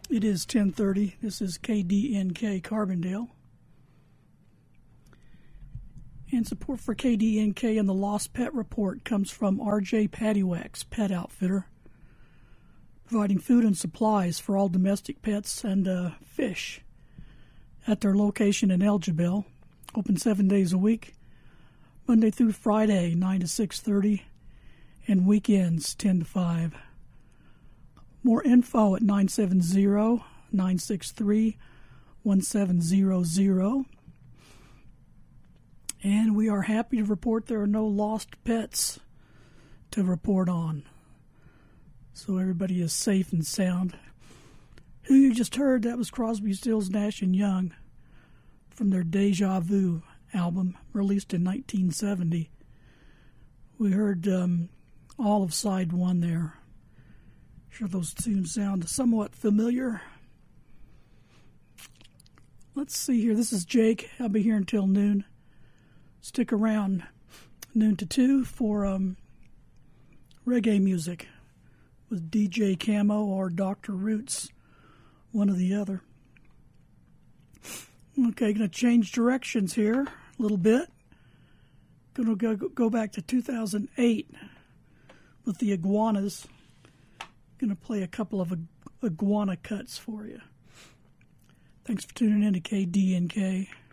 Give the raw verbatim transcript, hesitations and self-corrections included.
It is ten thirty. This is K D N K Carbondale. And support for K D N K and the Lost Pet Report comes from R J Pattywax Pet Outfitter, providing food and supplies for all domestic pets and uh, fish at their location in Elgibel. Open seven days a week, Monday through Friday, nine to six thirty, and weekends, ten to five. More info at nine seven zero, nine six three, one seven zero zero. And we are happy to report there are no lost pets to report on. So everybody is safe and sound. Who you just heard, that was Crosby, Stills, Nash and Young from their Deja Vu album, released in nineteen seventy. We heard um, all of side one there. Sure those tunes sound somewhat familiar. Let's see here. This is Jake. I'll be here until noon. Stick around noon to two for um, reggae music with D J Camo or Doctor Roots, one or the other. Okay, going to change directions here a little bit. Going to go, go back to two thousand eight with the Iguanas. Going to play a couple of iguana cuts for you. Thanks for tuning in to K D N K.